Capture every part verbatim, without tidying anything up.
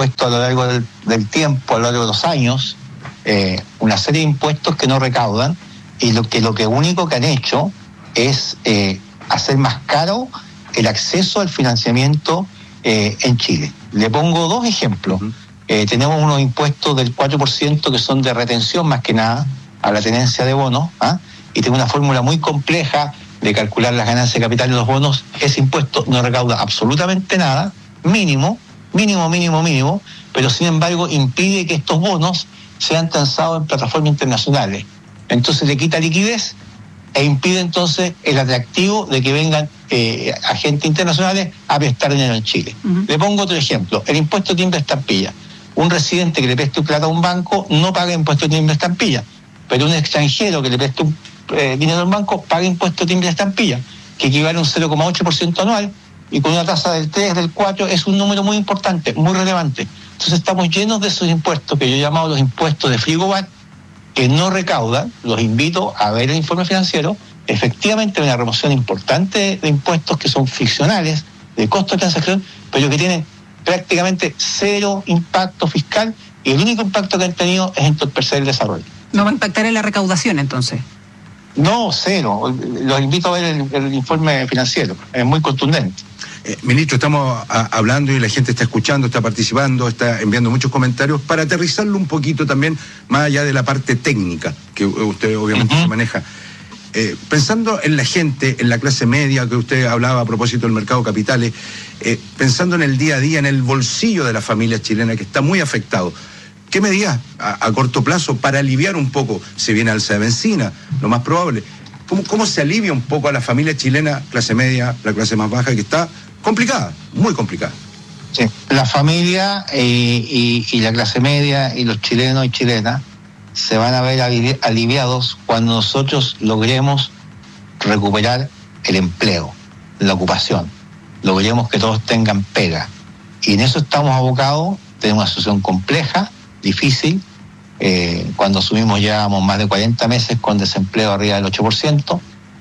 puesto a lo largo del, del tiempo, a lo largo de los años, eh, una serie de impuestos que no recaudan, y lo que lo que único que han hecho es eh, hacer más caro el acceso al financiamiento eh, en Chile. Le pongo dos ejemplos. Uh-huh. Eh, tenemos unos impuestos del cuatro por ciento que son de retención más que nada a la tenencia de bonos, ¿ah? Y tiene una fórmula muy compleja de calcular las ganancias de capital de los bonos. Ese impuesto no recauda absolutamente nada, mínimo, mínimo, mínimo, mínimo, pero sin embargo impide que estos bonos sean transados en plataformas internacionales. Entonces le quita liquidez e impide entonces el atractivo de que vengan eh, agentes internacionales a prestar dinero en Chile. Uh-huh. Le pongo otro ejemplo, el impuesto timbre estampilla. Un residente que le preste plata a un banco no paga impuesto timbre estampilla, pero un extranjero que le preste un, eh, dinero al banco paga impuesto timbre estampilla, que equivale a un cero coma ocho por ciento anual, y con una tasa del tres, del cuatro, es un número muy importante, muy relevante. Entonces estamos llenos de esos impuestos que yo he llamado los impuestos de frigobar, que no recaudan. Los invito a ver el informe financiero. Efectivamente hay una remoción importante de impuestos que son ficcionales, de costo de transacción, pero que tienen prácticamente cero impacto fiscal, y el único impacto que han tenido es entorpecer el desarrollo. ¿No va a impactar en la recaudación entonces? No, cero. Los invito a ver el, el informe financiero, es muy contundente. Eh, ministro, estamos a, hablando y la gente está escuchando, está participando, está enviando muchos comentarios para aterrizarlo un poquito también, más allá de la parte técnica que usted obviamente uh-huh. se maneja. Eh, pensando en la gente, en la clase media que usted hablaba a propósito del mercado de capitales, eh, pensando en el día a día, en el bolsillo de la familia chilena que está muy afectado, ¿qué medidas a, a corto plazo para aliviar un poco? Se viene alza de benzina, lo más probable. ¿Cómo, cómo se alivia un poco a la familia chilena, clase media, la clase más baja, que está complicada, muy complicada? Sí, la familia eh, y, y la clase media y los chilenos y chilenas se van a ver alivi- aliviados cuando nosotros logremos recuperar el empleo, la ocupación, logremos que todos tengan pega. Y en eso estamos abocados. Tenemos una situación compleja, difícil. Eh, cuando asumimos llevábamos más de cuarenta meses con desempleo arriba del ocho por ciento.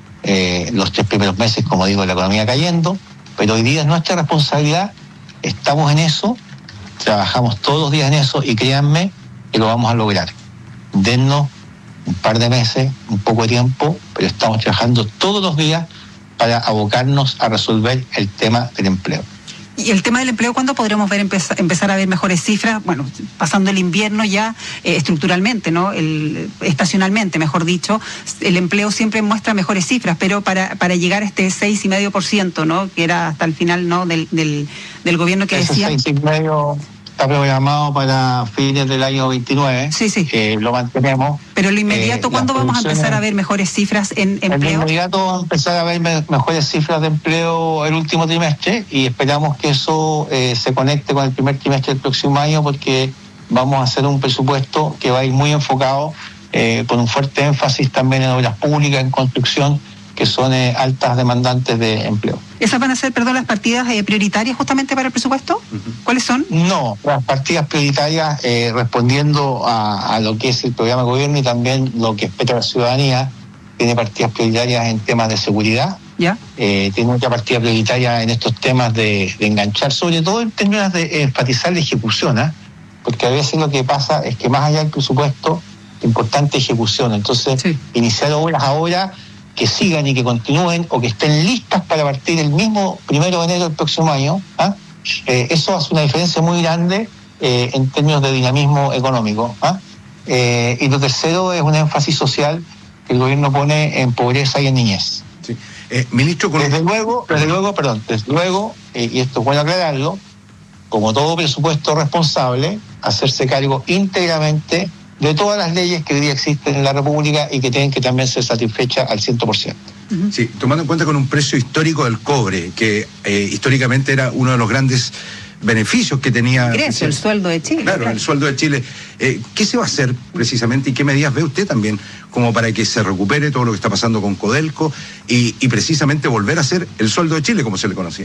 Eh, los tres primeros meses, como digo, la economía cayendo. Pero hoy día es nuestra responsabilidad, estamos en eso, trabajamos todos los días en eso, y créanme que lo vamos a lograr. Dennos un par de meses, un poco de tiempo, pero estamos trabajando todos los días para abocarnos a resolver el tema del empleo. Y el tema del empleo, ¿cuándo podremos ver empezar, empezar a ver mejores cifras? Bueno, pasando el invierno ya eh, estructuralmente, ¿no? El, estacionalmente, mejor dicho, el empleo siempre muestra mejores cifras, pero para para llegar a este seis coma cinco por ciento, ¿no? Que era hasta el final, ¿no? Del del, del gobierno que Ese decía... seis coma cinco está programado para fines del año veintinueve. Sí, sí. Eh, lo mantenemos. Pero lo inmediato, eh, ¿cuándo vamos a empezar a ver mejores cifras en empleo? En lo inmediato vamos a empezar a ver me- mejores cifras de empleo el último trimestre, y esperamos que eso eh, se conecte con el primer trimestre del próximo año, porque vamos a hacer un presupuesto que va a ir muy enfocado, eh, con un fuerte énfasis también en obras públicas, en construcción, que son eh, altas demandantes de empleo. ¿Esas van a ser, perdón, las partidas eh, prioritarias justamente para el presupuesto? Uh-huh. ¿Cuáles son? No, las partidas prioritarias, eh, respondiendo a, a lo que es el programa de gobierno y también lo que espera la ciudadanía, tiene partidas prioritarias en temas de seguridad. ¿Ya? Eh, tiene otra partida prioritaria en estos temas de, de enganchar, sobre todo en términos de enfatizar la ejecución, ¿eh? Porque a veces lo que pasa es que más allá del presupuesto, importante ejecución. Entonces, sí. Iniciar obras ahora que sigan y que continúen, o que estén listas para partir el mismo primero de enero del próximo año, ¿ah? eh, eso hace una diferencia muy grande eh, en términos de dinamismo económico. ¿ah? Eh, y lo tercero es un énfasis social que el gobierno pone en pobreza y en niñez. Sí. Eh, ministro, con... desde luego, desde luego, perdón, desde luego, eh, y esto es bueno aclararlo, como todo presupuesto responsable, hacerse cargo íntegramente de todas las leyes que hoy día existen en la República y que tienen que también ser satisfechas al cien por ciento. Sí, tomando en cuenta con un precio histórico del cobre, que eh, históricamente era uno de los grandes beneficios que tenía... Ingreso, el sueldo de Chile. Claro, claro. El sueldo de Chile. Eh, ¿Qué se va a hacer precisamente y qué medidas ve usted también como para que se recupere todo lo que está pasando con Codelco y, y precisamente volver a ser el sueldo de Chile como se le conocía?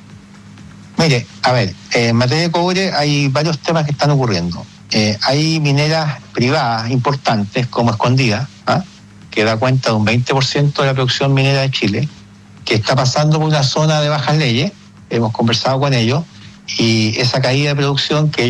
Mire, a ver, en materia de cobre hay varios temas que están ocurriendo. Eh, hay mineras privadas importantes como Escondida, ¿ah? que da cuenta de un veinte por ciento de la producción minera de Chile, que está pasando por una zona de bajas leyes, hemos conversado con ellos, y esa caída de producción que